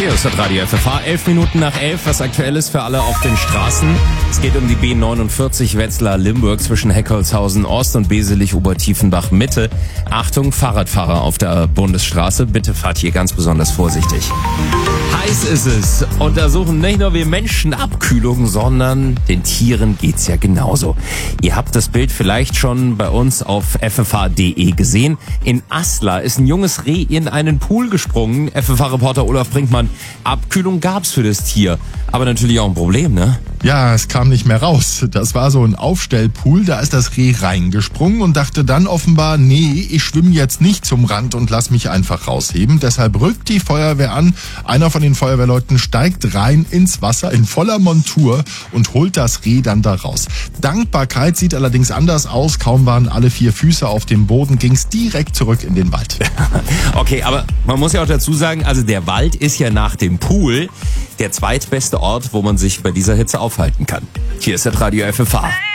Hier ist das Radio FFH, 11 Minuten nach 11, was aktuell ist für alle auf den Straßen. Es geht um die B49 Wetzlar-Limburg zwischen Heckholzhausen-Ost und Beselich-Obertiefenbach-Mitte. Achtung, Fahrradfahrer auf der Bundesstraße, bitte fahrt hier ganz besonders vorsichtig. Heiß ist es. Und da suchen nicht nur wir Menschen Abkühlung, sondern den Tieren geht's ja genauso. Ihr habt das Bild vielleicht schon bei uns auf ffh.de gesehen. In Asla ist ein junges Reh in einen Pool gesprungen. FFH-Reporter Olaf Brinkmann, Abkühlung gab's für das Tier. Aber natürlich auch ein Problem, ne? Ja, es kam nicht mehr raus. Das war so ein Aufstellpool, da ist das Reh reingesprungen und dachte dann offenbar, nee, ich schwimme jetzt nicht zum Rand und lass mich einfach rausheben. Deshalb rückt die Feuerwehr an. Einer von den Feuerwehrleuten steigt rein ins Wasser in voller Montur und holt das Reh dann da raus. Dankbarkeit sieht allerdings anders aus. Kaum waren alle 4 Füße auf dem Boden, ging's direkt zurück in den Wald. Okay, aber man muss ja auch dazu sagen, also der Wald ist ja nach dem Pool der zweitbeste Ort, wo man sich bei dieser Hitze aufhalten kann. Hier ist das Radio FFH.